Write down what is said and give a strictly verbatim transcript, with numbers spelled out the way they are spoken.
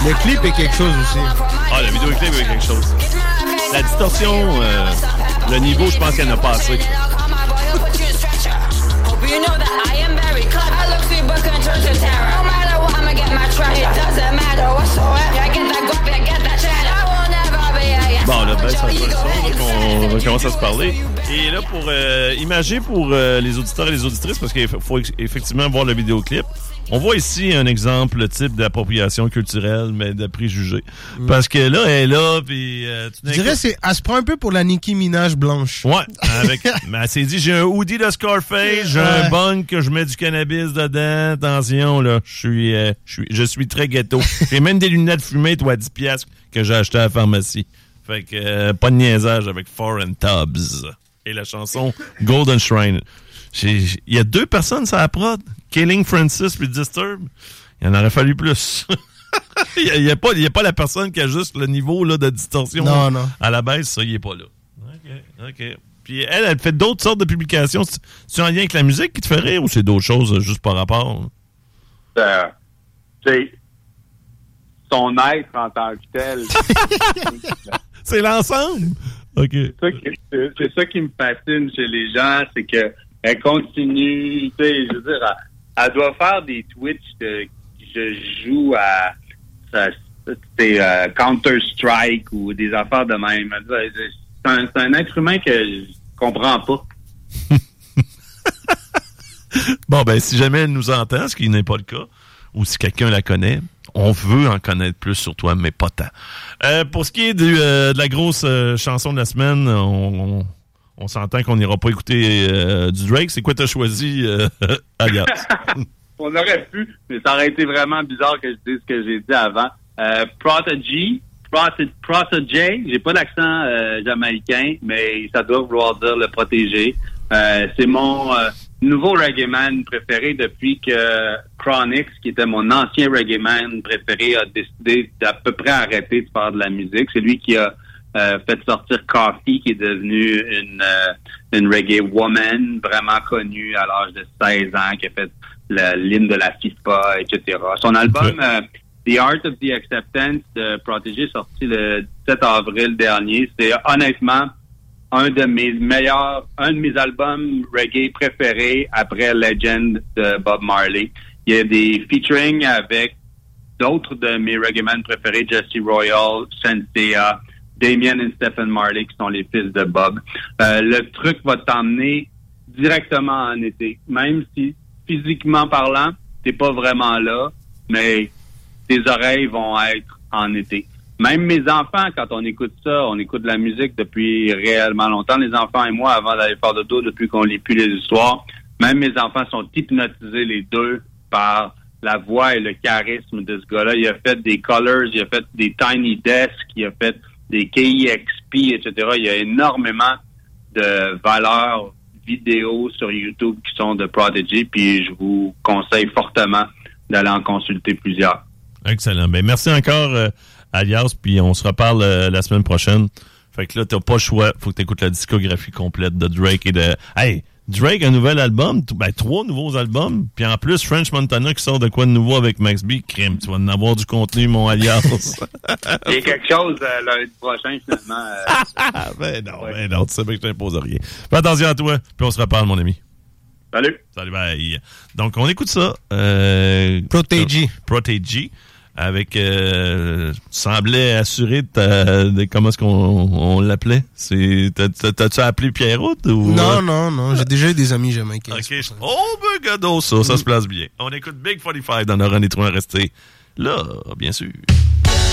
Le clip est quelque chose aussi. Ah, le vidéoclip est quelque chose. La distorsion, euh, le niveau, je pense qu'elle n'a pas assez. Bon, là, ben, ça va être ça, on va commencer à se parler. Et là, pour euh, imager pour euh, les auditeurs et les auditrices, parce qu'il faut effectivement voir le vidéoclip, on voit ici un exemple type d'appropriation culturelle, mais de préjugés. Mm. Parce que là, elle est là, puis... Euh, je dirais c'est elle se prend un peu pour la Nicki Minaj blanche. Ouais, avec... mais elle s'est dit, j'ai un hoodie de Scarface, j'ai ouais. un bunk que je mets du cannabis dedans, attention, là, je suis euh, je suis je suis très ghetto. J'ai même des lunettes fumées, toi, à dix piastres, que j'ai acheté à la pharmacie. Fait que, euh, pas de niaisage avec Foreign Tubs. Et la chanson Golden Shrine. Il y a deux personnes sur la prod. Killing Francis puis Disturb. Il en aurait fallu plus. Il n'y a, a, a pas la personne qui a juste le niveau là, de distorsion non, non. à la baisse. Ça, il n'est pas là. OK, OK. Puis elle, elle fait d'autres sortes de publications. C'est, c'est en lien avec la musique qui te fait rire ou c'est d'autres choses juste par rapport? Euh, c'est son être en tant que tel. C'est l'ensemble? OK. C'est ça, qui, c'est, c'est ça qui me fascine chez les gens, c'est que elle continue, tu sais, je veux dire, elle, elle doit faire des Twitch de, je joue à, à c'est, uh, Counter-Strike ou des affaires de même. C'est un, c'est un être humain que je comprends pas. Bon, ben, si jamais elle nous entend, ce qui n'est pas le cas, ou si quelqu'un la connaît, on veut en connaître plus sur toi, mais pas tant. Euh, pour ce qui est du, euh, de la grosse euh, chanson de la semaine, on, on, on s'entend qu'on n'ira pas écouter euh, du Drake. C'est quoi t'as choisi, euh, Alias? On aurait pu, mais ça aurait été vraiment bizarre que je dise ce que j'ai dit avant. Euh, Prodigy, Prodigy, Prodigy, j'ai pas d'accent euh, jamaïcain, mais ça doit vouloir dire le protéger. Euh, c'est mon euh, nouveau reggae man préféré depuis que Chronix, qui était mon ancien reggae man préféré, a décidé d'à peu près arrêter de faire de la musique. C'est lui qui a euh, fait sortir Coffee, qui est devenu une, euh, une reggae woman vraiment connue à l'âge de seize ans, qui a fait le, l'hymne de la FIFA, et cetera. Son album euh, The Art of the Acceptance de Prodigy, sorti le dix-sept avril dernier, c'est honnêtement un de mes meilleurs, un de mes albums reggae préférés après Legend de Bob Marley. Il y a des featuring avec d'autres de mes reggaemen préférés, Jesse Royal, Sensea, Damien et Stephen Marley, qui sont les fils de Bob. Euh, le truc va t'emmener directement en été. Même si, physiquement parlant, t'es pas vraiment là, mais tes oreilles vont être en été. Même mes enfants, quand on écoute ça, on écoute de la musique depuis réellement longtemps. Les enfants et moi, avant d'aller faire de dos, depuis qu'on lit plus les histoires, même mes enfants sont hypnotisés les deux par la voix et le charisme de ce gars-là. Il a fait des colors, il a fait des Tiny Desk, il a fait des K E X P, et cetera. Il y a énormément de valeurs vidéo sur YouTube qui sont de Prodigy, puis je vous conseille fortement d'aller en consulter plusieurs. Excellent. Ben, merci encore, euh, Alias, puis on se reparle euh, la semaine prochaine. Fait que là, t'as pas le choix. Faut que t'écoutes la discographie complète de Drake et de... Hey! Drake, un nouvel album, t- ben trois nouveaux albums, puis en plus French Montana qui sort de quoi de nouveau avec Max B. Crime, tu vas en avoir du contenu, mon Alias. Il y a quelque chose euh, lundi prochain, finalement. Euh... ben non, ouais. ben non, tu sais bien que je t'impose rien. Fais attention à toi, puis on se reparle, mon ami. Salut. Salut, bye. Donc, on écoute ça. Euh, Prodigy. Prodigy. Avec, euh, semblait assuré de, ta, de comment est-ce qu'on on l'appelait? C'est, t'as, t'as, t'as-tu appelé Pierrot ou? Non, non, non. J'ai déjà eu des amis jamaïcains. OK. Oh, ben, gado, ça, ça se place bien. On écoute Big quarante-cinq dans notre René Trouin resté là, bien sûr.